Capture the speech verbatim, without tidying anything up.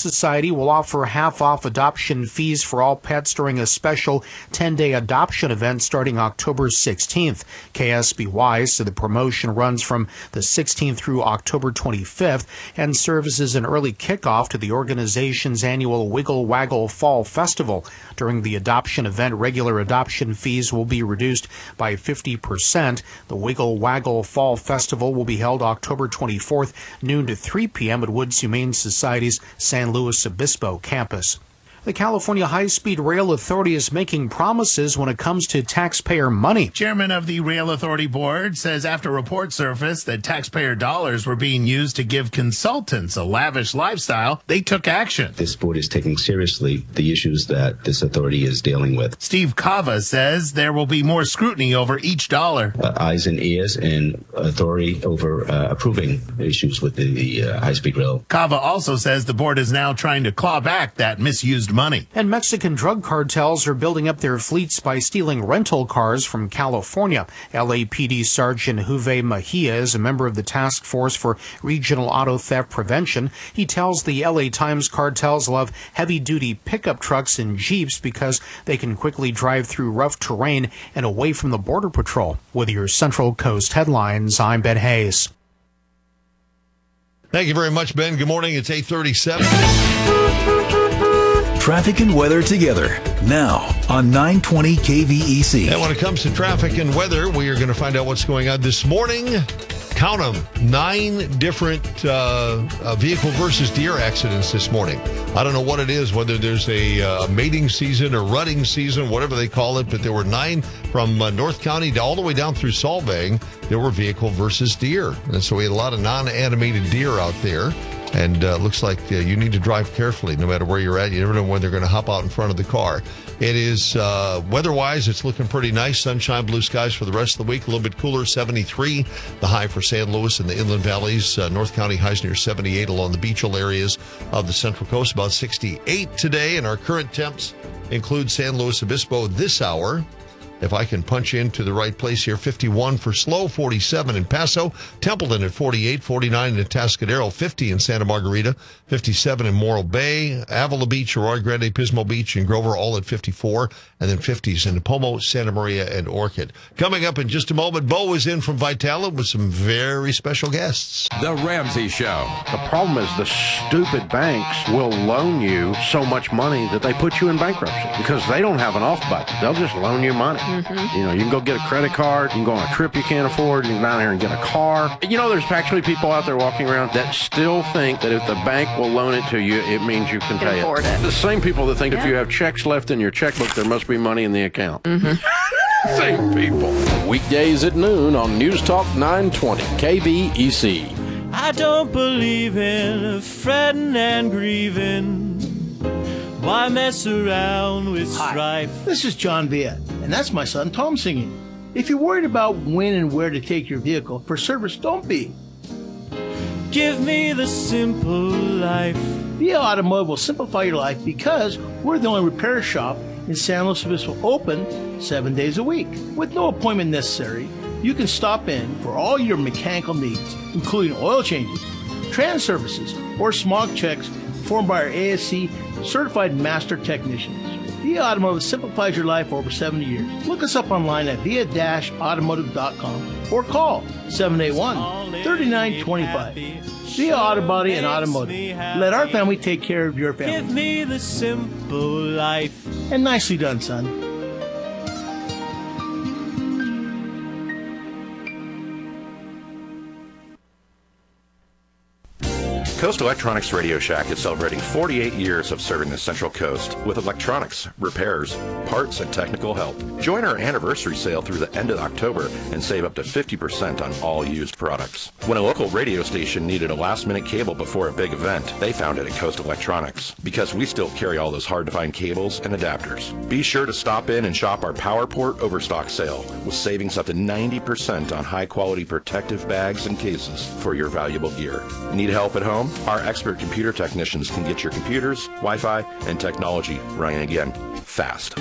Society will offer half-off adoption fees for all pets during a special ten-day adoption event starting October sixteenth. K S B Y said the promotion runs from the sixteenth through October twenty-fifth and serves as an early kickoff to the organization's annual Wiggle Waggle Fall Festival. During the adoption event, regular adoption fees will be reduced by fifty percent. The Wiggle Waggle Fall Festival will be held October twenty-fourth, noon to three p.m. at Woods Humane Society's San Luis Obispo campus. The California High-Speed Rail Authority is making promises when it comes to taxpayer money. Chairman of the Rail Authority Board says after reports surfaced that taxpayer dollars were being used to give consultants a lavish lifestyle, they took action. This board is taking seriously the issues that this authority is dealing with. Steve Cava says there will be more scrutiny over each dollar. Uh, eyes and ears and authority over uh, approving issues with the, the uh, high-speed rail. Cava also says the board is now trying to claw back that misused money. And Mexican drug cartels are building up their fleets by stealing rental cars from California. L A P D Sergeant Juve Mejia is a member of the Task Force for Regional Auto Theft Prevention. He tells the L A Times cartels love heavy-duty pickup trucks and Jeeps because they can quickly drive through rough terrain and away from the Border Patrol. With your Central Coast headlines, I'm Ben Hayes. Thank you very much, Ben. Good morning. It's eight thirty-seven. Traffic and weather together now on nine twenty K V E C. And when it comes to traffic and weather, we are going to find out what's going on this morning. Count them, nine different uh, uh, vehicle versus deer accidents this morning. I don't know what it is, whether there's a uh, mating season or rutting season, whatever they call it, but there were nine from uh, North County to all the way down through Solvang. There were vehicle versus deer. And so we had a lot of non-animated deer out there. And uh, looks like uh, you need to drive carefully no matter where you're at. You never know when they're going to hop out in front of the car. It is, uh, weather-wise, it's looking pretty nice. Sunshine, blue skies for the rest of the week. A little bit cooler, seventy-three. The high for San Luis and the inland valleys. Uh, North County highs near seventy-eight along the beachal areas of the Central Coast. About sixty-eight today. And our current temps include San Luis Obispo this hour. If I can punch into the right place here, fifty-one for SLO, forty-seven in Paso, Templeton at forty-eight, forty-nine in Atascadero, fifty in Santa Margarita, fifty-seven in Morro Bay, Avila Beach, Aurora Grande, Pismo Beach, and Grover, all at fifty-four, and then fifties in Pomo, Santa Maria, and Orchid. Coming up in just a moment, Bo is in from Vitala with some very special guests. The Ramsey Show. The problem is the stupid banks will loan you so much money that they put you in bankruptcy because they don't have an off button. They'll just loan you money. Mm-hmm. You know, you can go get a credit card, you can go on a trip you can't afford, you can go down here and get a car. You know, there's actually people out there walking around that still think that if the bank will loan it to you, it means you can, can pay afford it. it. The same people that think yeah. if you have checks left in your checkbook, there must be money in the account. Mm-hmm. Same people. Weekdays at noon on News Talk nine twenty K V E C. I don't believe in fretting and grieving. Why mess around with strife? Hi, this is John Villa, and that's my son Tom singing. If you're worried about when and where to take your vehicle for service, don't be. Give me the simple life. Villa Automotive will simplify your life because we're the only repair shop in San Luis Obispo open seven days a week. With no appointment necessary, you can stop in for all your mechanical needs, including oil changes, trans services, or smog checks performed by our A S C certified master technicians. Villa Automotive simplifies your life for over seventy years. Look us up online at via dash automotive dot com or call seven eight one, three nine two five. Villa Auto Body and Automotive. Let our family take care of your family. Give me the simple life. And nicely done, son. Coast Electronics Radio Shack is celebrating forty-eight years of serving the Central Coast with electronics, repairs, parts, and technical help. Join our anniversary sale through the end of October and save up to fifty percent on all used products. When a local radio station needed a last-minute cable before a big event, they found it at Coast Electronics because we still carry all those hard-to-find cables and adapters. Be sure to stop in and shop our PowerPort Overstock sale with savings up to ninety percent on high-quality protective bags and cases for your valuable gear. Need help at home? Our expert computer technicians can get your computers, Wi-Fi, and technology running again fast.